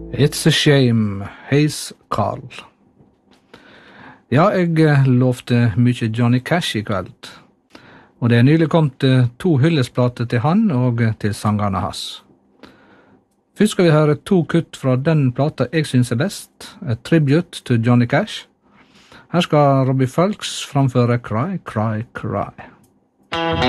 It's a shame, heis Carl. Ja, jeg lovte mye Johnny Cash I kveld, og det nylig kommet 2 hyllesplater til han og til sangerne hans. Først skal vi høre 2 kutt fra den plata jeg synes best, A Tribute to Johnny Cash. Her skal Robbie Fulks framføre Cry, Cry, Cry.